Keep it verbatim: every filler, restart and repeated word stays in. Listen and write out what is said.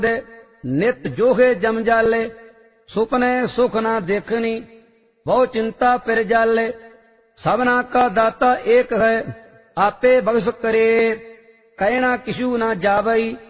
दे नित जोहे जम जाले। सुपने सुख ना देखनी बहु चिंता फिर जाले। सबना का दाता एक है आपे बख्श करे कहना किशु ना जावई।